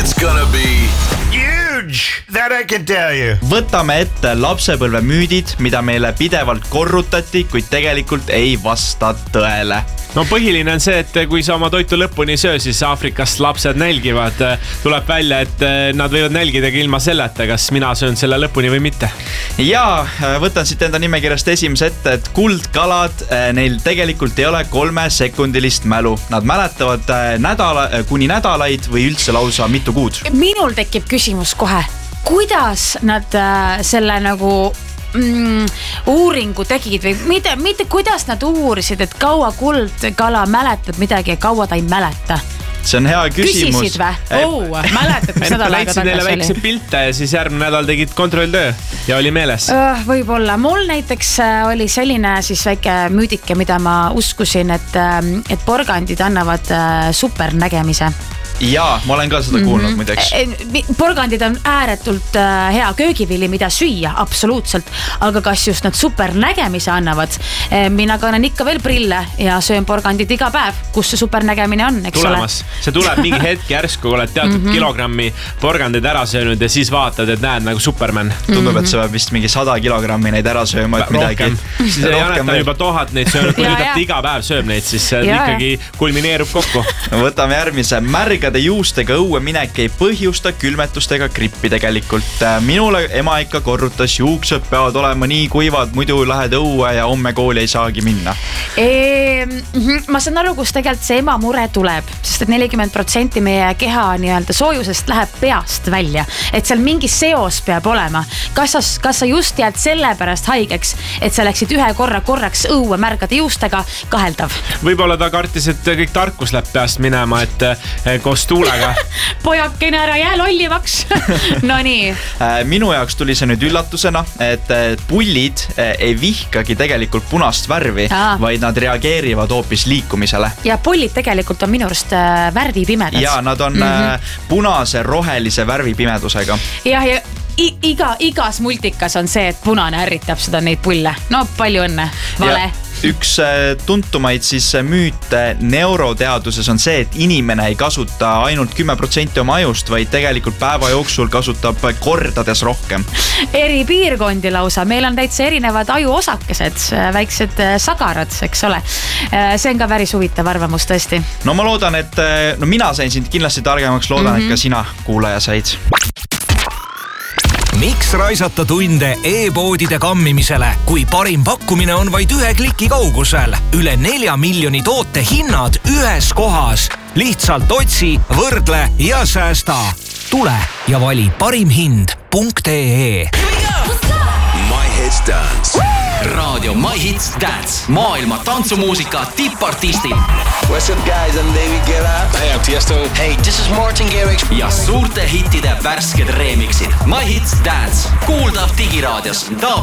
It's gonna be huge, that I can tell you. Võtame ette lapsepõlve müüdid, mida meile pidevalt korrutati, kuid tegelikult ei vasta tõele. No põhiline on see, et kui sa oma toitu lõpuni söö, siis Aafrikast lapsed nälgivad. Tuleb välja, et nad võivad nälgidagi ilma selleta, kas mina söön selle lõpuni või mitte. Ja võtan siit enda nimekirjast esimese ette, et kuldkalad, neil tegelikult ei ole 3-sekundilist mälu. Nad mäletavad kuni nädalaid või üldse lausa mitu kuud. Minul tekib küsimus kohe, kuidas nad selle nagu uuringu tegid või mitte kuidas nad uurisid, et kaua kuldkala mäletab midagi ja kaua ta ei mäleta? See on hea küsimus. Küsisid või? Mäletad, mis nädal aega tagasi oli? Väikse pilte ja siis järgmine nädal tegid kontrolltöö ja oli meeles. Võib-olla. Mul näiteks oli selline siis väike müüdike, mida ma uskusin, et porgandid annavad supernägemise. Jaa, ma olen ka seda kuulnud muideks. Porgandid on ääretult hea köögivili, mida süüa, absoluutselt. Aga kas just nad supernägemise annavad? Mina kannan ikka veel prille ja söön porgandid iga päev, kus see supernägemine on, eks tulemas. Ole? See tuleb mingi hetk järsku, kui oled teatud kilogrammi porgandid ära söönud ja siis vaatad, et näed nagu Superman. Tundub, et sa peab vist mingi 100 kilogrammi neid ära sööma, et midagi. Siis ei aneta juba 1000 neid söönud, kui nüüd iga päev sööb neid, siis ikkagi kulmineerub kokku. Võtame järgmise. Märgade juustega õue minek ei põhjusta külmetust ega grippi tegelikult. Minule ema ikka korrutas, juuksed peavad olema nii kuivad, muidu lähed õue ja homme kooli ei saagi minna. Ma saan aru, kus tegelikult see ema mure tuleb, sest et 40% meie keha nii-öelda soojusest läheb peast välja. Et seal mingi seos peab olema. Kas sa just jääd selle pärast haigeks, et sa läksid ühe korraks õue märgade juustega, kaheldav? Võib-olla ta kartis, et kõik tarkus läheb peast minema, et koos tuulega. Pojakene ära jää lollimaks. No nii. Minu jaoks tuli see nüüd üllatusena, et pullid ei vihkagi tegelikult punast värvi, vaid nad reageerivad hoopis liikumisele. Ja pullid tegelikult on minu arust värvipimedad. Ja nad on punase rohelise värvipimedusega. Ja igas multikas on see, et punane ärritab seda neid pulle. No palju õnne, vale. Üks tuntumaid siis müüte neuroteaduses on see, et inimene ei kasuta ainult 10% oma ajust, vaid tegelikult päeva jooksul kasutab kordades rohkem. Eri piirkondi lausa. Meil on täitsa erinevad ajuosakesed, väiksed sagarad, eks ole. See on ka päris huvitav arvamus tõesti. No ma loodan, et mina sain sind kindlasti targemaks, loodan, et ka sina kuulaja said. Miks raisata tunde e-poodide kammimisele, kui parim pakkumine on vaid 1 kliki kaugusel? Üle 4 miljoni toote hinnad ühes kohas. Lihtsalt otsi, võrdle ja säästa. Tule ja vali parimhind.ee. My Hits Dance. Raadio My Hits Dance. Maailma tantsumuusika tippartistid. What's up guys, I'm David Guetta. Hey, I'm Tiesto. Hey, this is Martin Garrix. Ja suurte hittide värsked remixid. My Hits Dance. Kuuldav digiraadios.